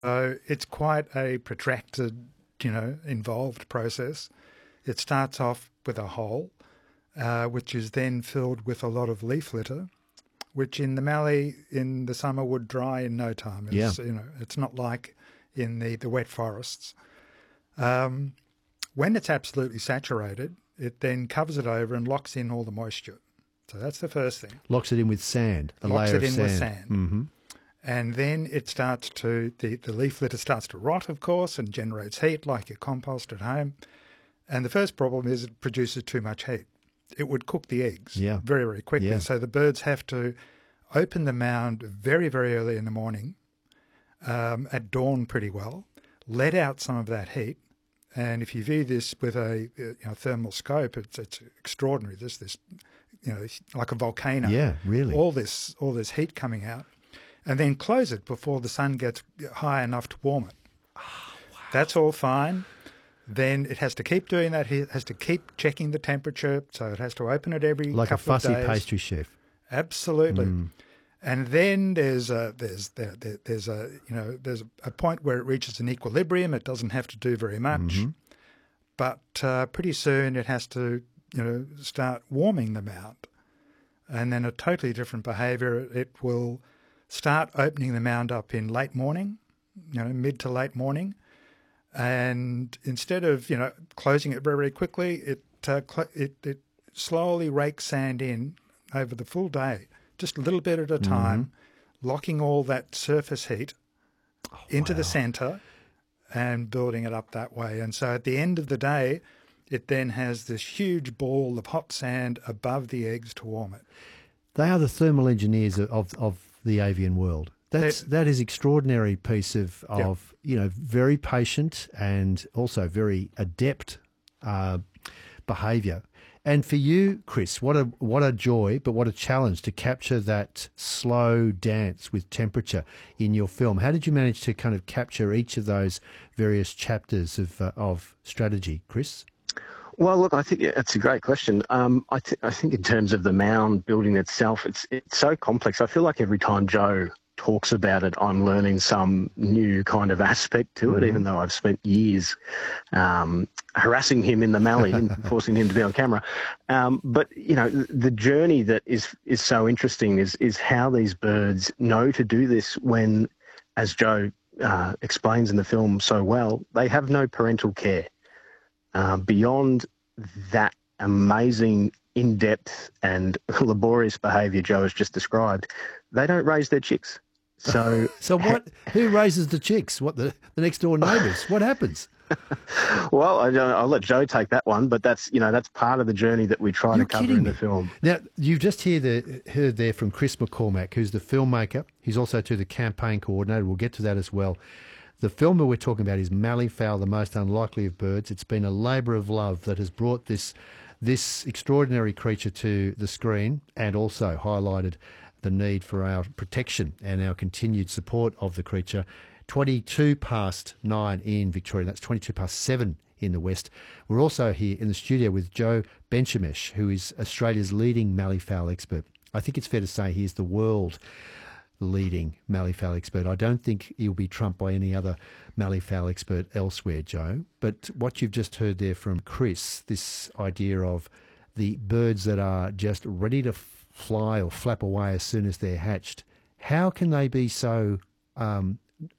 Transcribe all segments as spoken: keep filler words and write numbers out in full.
So it's quite a protracted, you know, involved process. It starts off with a hole, uh, which is then filled with a lot of leaf litter, which in the mallee in the summer would dry in no time. It's, Yeah. you know, it's not like in the, the wet forests. Um, when it's absolutely saturated, it then covers it over and locks in all the moisture. So that's the first thing. Locks it in with sand, a Locks layer it of in sand. with sand. Mm-hmm. And then it starts to, the, the leaf litter starts to rot, of course, and generates heat like your compost at home. And the first problem is it produces too much heat. It would cook the eggs Yeah. very, very quickly. Yeah. So the birds have to open the mound very, very early in the morning, um, at dawn pretty well, let out some of that heat. And if you view this with a you know, thermal scope, it's, it's extraordinary. This, this, you know, like a volcano. Yeah, really. All this, all this heat coming out, and then close it before the sun gets high enough to warm it. Oh, wow. That's all fine. Then it has to keep doing that. It has to keep checking the temperature, so it has to open it every Like a couple of days. fussy pastry chef. Absolutely. Mm. And then there's a there's there, there, there's a you know there's a point where it reaches an equilibrium. It doesn't have to do very much, Mm-hmm. but uh, pretty soon it has to you know start warming the mound, and then a totally different behaviour. It will start opening the mound up in late morning, you know, mid to late morning, and instead of you know closing it very very quickly, it uh, cl- it it slowly rakes sand in over the full day. Just a little bit at a time, mm-hmm. locking all that surface heat oh, into wow. the centre and building it up that way. And so at the end of the day, it then has this huge ball of hot sand above the eggs to warm it. They are the thermal engineers of of the avian world. That's that is extraordinary piece of of yep. you know very patient and also very adept uh, behaviour. And for you, Chris, what a what a joy, but what a challenge to capture that slow dance with temperature in your film. How did you manage to kind of capture each of those various chapters of uh, of strategy, Chris? Well, look, I think it's a great question. Um, I, th- I think in terms of the mound building itself, it's it's so complex. I feel like every time Joe talks about it, I'm learning some new kind of aspect to it, mm-hmm. even though I've spent years um, harassing him in the mallee and forcing him to be on camera. Um, but, you know, the journey that is is so interesting is is how these birds know to do this when, as Joe uh, explains in the film so well, they have no parental care. Uh, beyond that amazing, in-depth and laborious behaviour Joe has just described, they don't raise their chicks. So, so what? Who raises the chicks? What the, the next door neighbours? What happens? Well, I, I'll let Joe take that one, but that's you know that's part of the journey that we try You're to cover in the film. Now you've just heard the heard there from Chris McCormack, who's the filmmaker. He's also to the campaign coordinator. We'll get to that as well. The film that we're talking about is Mallee Fowl, the Most Unlikely of Birds. It's been a labour of love that has brought this this extraordinary creature to the screen and also highlighted the need for our protection and our continued support of the creature. twenty-two past nine in Victoria. That's twenty-two past seven in the West. We're also here in the studio with Joe Benchamlesh, who is Australia's leading Mallee Fowl expert. I think it's fair to say he is the world leading Mallee Fowl expert. I don't think he'll be trumped by any other Mallee Fowl expert elsewhere, Joe. But what you've just heard there from Chris, this idea of the birds that are just ready to fly or flap away as soon as they're hatched, how can they be so um,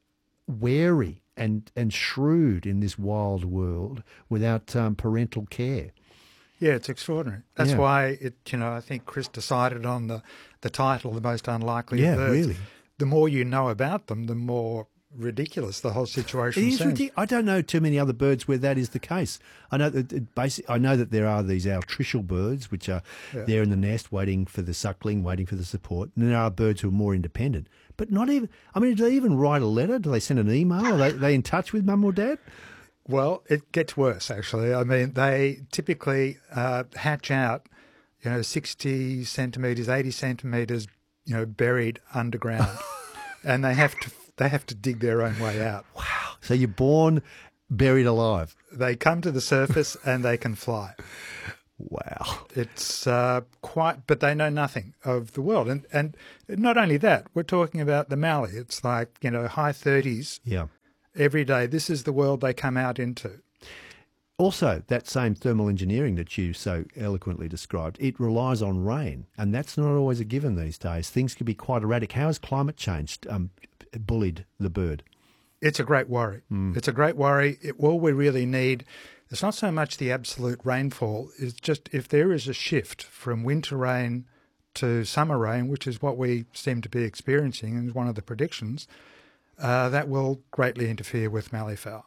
wary and, and shrewd in this wild world without um, parental care? Yeah, it's extraordinary. That's yeah. why it. You know, I think Chris decided on the, the title, "The Most Unlikely yeah, of Birds." Really. The more you know about them, the more ridiculous the whole situation it is seems. Ridiculous. I don't know too many other birds where that is the case. I know that it basic, I know that there are these altricial birds which are yeah. there in the nest waiting for the suckling, waiting for the support. And there are birds who are more independent. But not even, I mean, do they even write a letter? Do they send an email? Are they, are they in touch with mum or dad? Well, it gets worse, actually. I mean, they typically uh, hatch out, you know, sixty centimetres, eighty centimetres, you know, buried underground. And they have to they have to dig their own way out. Wow. So you're born buried alive. They come to the surface and they can fly. Wow. It's uh, quite, but they know nothing of the world. And and not only that, we're talking about the mallee. It's like, you know, high thirties Yeah. every day. This is the world they come out into. Also, that same thermal engineering that you so eloquently described, it relies on rain, and that's not always a given these days. Things can be quite erratic. How has climate change um, bullied the bird? It's a great worry. Mm. It's a great worry. It, all we really need, it's not so much the absolute rainfall, it's just if there is a shift from winter rain to summer rain, which is what we seem to be experiencing and is one of the predictions, uh, that will greatly interfere with mallee fowl.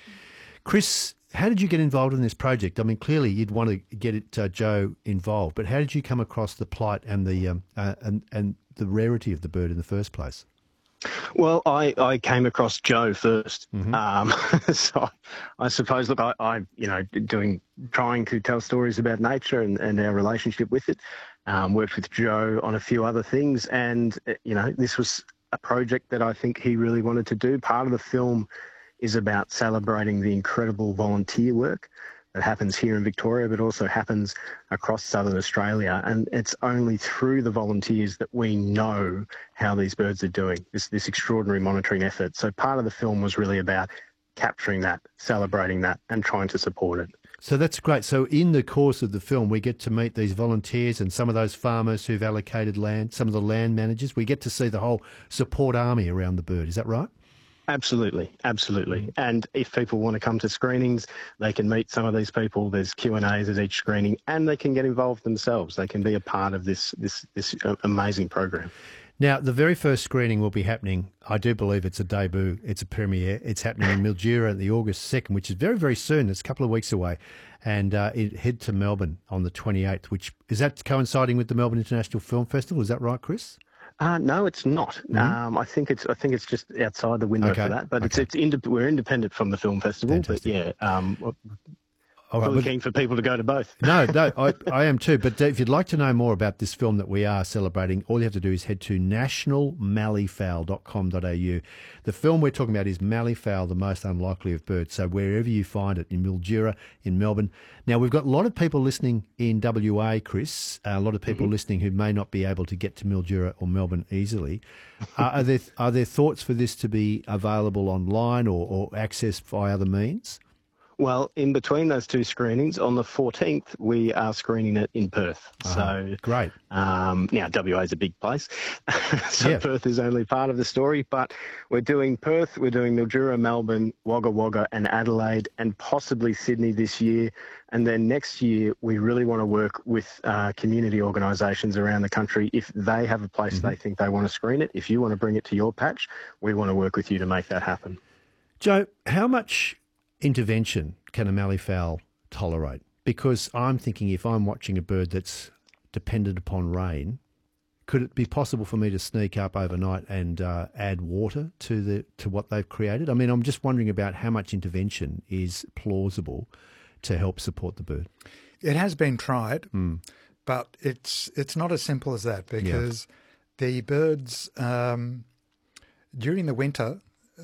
Chris, how did you get involved in this project? I mean, clearly you'd want to get it, uh, Joe involved, but how did you come across the plight and the um, uh, and and the rarity of the bird in the first place? Well, I, I came across Joe first. Mm-hmm. Um, so I suppose, look, I, I, you know, doing, trying to tell stories about nature and, and our relationship with it. Um, worked with Joe on a few other things. And, you know, this was a project that I think he really wanted to do. Part of the film is about celebrating the incredible volunteer work that happens here in Victoria, but also happens across southern Australia. And it's only through the volunteers that we know how these birds are doing, this, this extraordinary monitoring effort. So part of the film was really about capturing that, celebrating that, and trying to support it. So that's great. So in the course of the film, we get to meet these volunteers and some of those farmers who've allocated land, some of the land managers. We get to see the whole support army around the bird. Is that right? Absolutely, absolutely. And if people want to come to screenings, they can meet some of these people. There's Q and A's at each screening, and they can get involved themselves. They can be a part of this this this amazing program. Now, the very first screening will be happening, I do believe it's a debut, it's a premiere. It's happening in Mildura the August second, which is very, very soon. It's a couple of weeks away. And uh, it head to Melbourne on the twenty-eighth, which is that coinciding with the Melbourne International Film Festival? Is that right, Chris? Uh, no, it's not. Mm-hmm. Um, I think it's I think it's just outside the window okay. for that. But okay. it's it's ind- we're independent from the film festival. Fantastic. But yeah, um, All right, really but, keen for people to go to both. no, no, I, I am too. But if you'd like to know more about this film that we are celebrating, all you have to do is head to national mallee fowl dot com dot a u. The film we're talking about is Mallee Fowl, the Most Unlikely of Birds. So wherever you find it, in Mildura, in Melbourne. Now, we've got a lot of people listening in W A, Chris, uh, a lot of people mm-hmm. listening who may not be able to get to Mildura or Melbourne easily. uh, are there are there thoughts for this to be available online or, or accessed via other means? Well, in between those two screenings, on the fourteenth, we are screening it in Perth. Uh-huh. So great. Um, now, W A is a big place, so yeah. Perth is only part of the story. But we're doing Perth, we're doing Mildura, Melbourne, Wagga Wagga, and Adelaide, and possibly Sydney this year. And then next year, we really want to work with uh, community organisations around the country. If they have a place mm-hmm. they think they want to screen it, if you want to bring it to your patch, we want to work with you to make that happen. Joe, how much intervention can a mallee fowl tolerate? Because I'm thinking if I'm watching a bird that's dependent upon rain, could it be possible for me to sneak up overnight and uh, add water to the to what they've created? I mean, I'm just wondering about how much intervention is plausible to help support the bird. It has been tried, mm. but it's it's not as simple as that because yeah. the birds um, during the winter,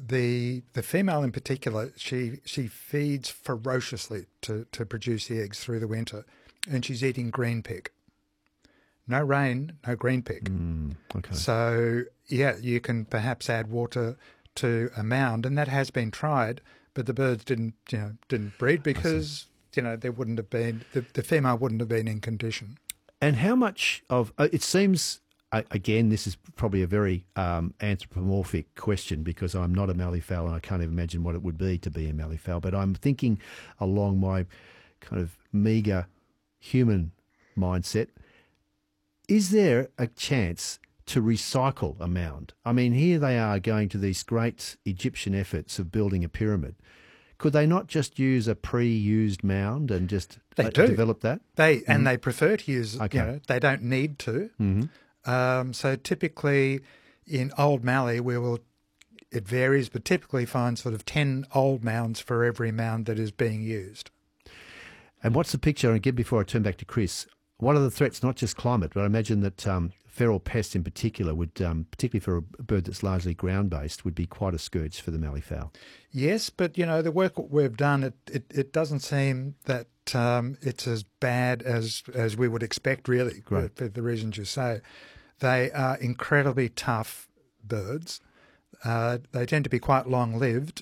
the the female in particular, she she feeds ferociously to, to produce the eggs through the winter, and she's eating green pick. No rain, no green pick. Mm, okay. So yeah, you can perhaps add water to a mound, and that has been tried, but the birds didn't you know didn't breed because you know there wouldn't have been the, the female wouldn't have been in condition. And how much of uh, it seems. Again, this is probably a very um, anthropomorphic question because I'm not a mallee fowl and I can't even imagine what it would be to be a mallee fowl. But I'm thinking along my kind of meagre human mindset. Is there a chance to recycle a mound? I mean, here they are going to these great Egyptian efforts of building a pyramid. Could they not just use a pre-used mound and just they uh, do. develop that? They mm-hmm. And they prefer to use, okay. you know, they don't need to. Mm-hmm. Um, so typically in old mallee, we will, it varies, but typically find sort of ten old mounds for every mound that is being used. And what's the picture, and again, before I turn back to Chris, what are the threats, not just climate, but I imagine that um, feral pests in particular would, um, particularly for a bird that's largely ground-based, would be quite a scourge for the malleefowl. Yes, but, you know, the work we've done, it, it, it doesn't seem that um, it's as bad as, as we would expect, really, Great. for the reasons you say. They are incredibly tough birds. Uh, they tend to be quite long-lived,